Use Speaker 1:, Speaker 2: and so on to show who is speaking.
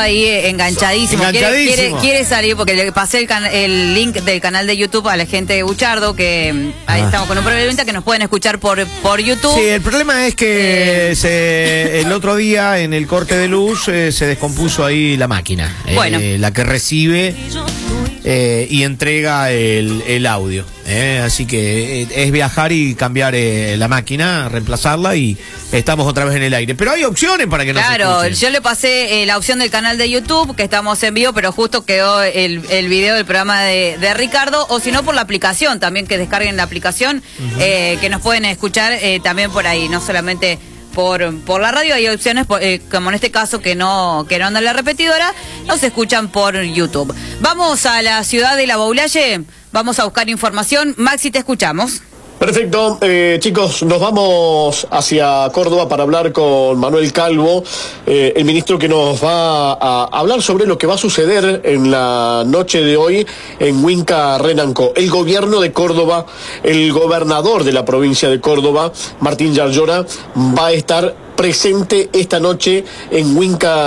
Speaker 1: ahí enganchadísimo. Quiere salir porque le pasé el link del canal de YouTube a la gente de Buchardo, que ahí estamos con un problemita que nos pueden escuchar por YouTube.
Speaker 2: Sí, el problema es que el otro día en el corte de luz se descompuso ahí la máquina, la que recibe y entrega el audio. Así que es viajar y cambiar la máquina, reemplazarla y estamos otra vez en el aire. Pero hay opciones para que nos escuchen.
Speaker 1: Claro, yo le pasé la opción del canal de YouTube, que estamos en vivo, pero justo quedó el video del programa de Ricardo, o si no por la aplicación, también que descarguen la aplicación, que nos pueden escuchar también por ahí, no solamente por la radio. Hay opciones, como en este caso, que no anda la repetidora, nos escuchan por YouTube. Vamos a la ciudad de La Baulalle, vamos a buscar información. Maxi, te escuchamos.
Speaker 3: Perfecto, chicos, nos vamos hacia Córdoba para hablar con Manuel Calvo, el ministro que nos va a hablar sobre lo que va a suceder en la noche de hoy en Huinca Renanco. El gobierno de Córdoba, el gobernador de la provincia de Córdoba, Martín Yarlora, va a estar presente esta noche en Huinca